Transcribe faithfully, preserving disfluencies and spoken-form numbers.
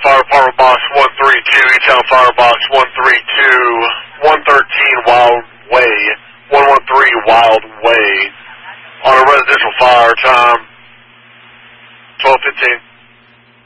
Fire Department Box one three two, E-Town Fire Box one three two, one thirteen Wild Way, one one three Wild Way, on a residential fire, time twelve fifteen.